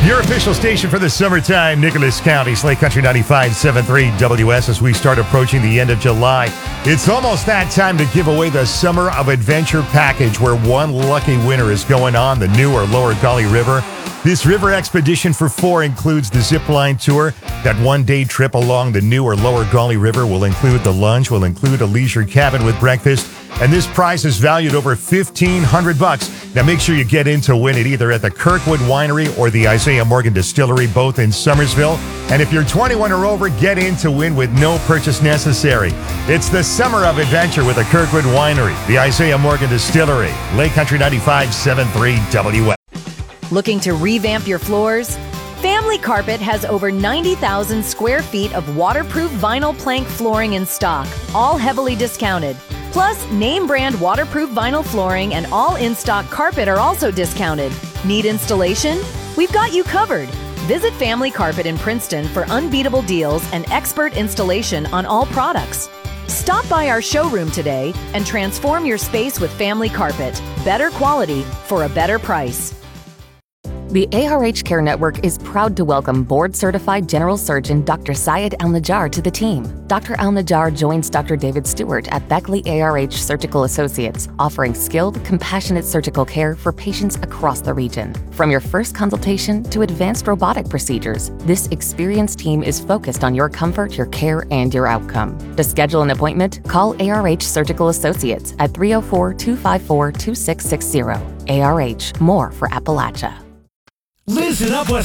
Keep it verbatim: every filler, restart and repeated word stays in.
Your official station for the summertime, Nicholas County, Slate Country ninety-five point seven three W S. As we start approaching the end of July, it's almost that time to give away the Summer of Adventure package, where one lucky winner is going on the New or Lower Gauley River. This river expedition for four includes the zip line tour. That one-day trip along the New or Lower Gauley River will include the lunch, will include a leisure cabin with breakfast, and this prize is valued over fifteen hundred bucks. Now make sure you get in to win it either at the Kirkwood Winery or the Isaiah Morgan Distillery, both in Summersville. And if you're twenty-one or over, get in to win with no purchase necessary. It's the Summer of Adventure with the Kirkwood Winery, the Isaiah Morgan Distillery, Lake Country ninety-five point seven three W S. Looking to revamp your floors? Family Carpet has over ninety thousand square feet of waterproof vinyl plank flooring in stock, all heavily discounted. Plus, name brand waterproof vinyl flooring and all in-stock carpet are also discounted. Need installation? We've got you covered. Visit Family Carpet in Princeton for unbeatable deals and expert installation on all products. Stop by our showroom today and transform your space with Family Carpet. Better quality for a better price. The A R H Care Network is proud to welcome board-certified general surgeon Doctor Syed Al-Najjar to the team. Doctor Al-Najjar joins Doctor David Stewart at Beckley A R H Surgical Associates, offering skilled, compassionate surgical care for patients across the region. From your first consultation to advanced robotic procedures, this experienced team is focused on your comfort, your care, and your outcome. To schedule an appointment, call A R H Surgical Associates at three oh four, two five four, two six six zero. A R H, more for Appalachia. Listen up, West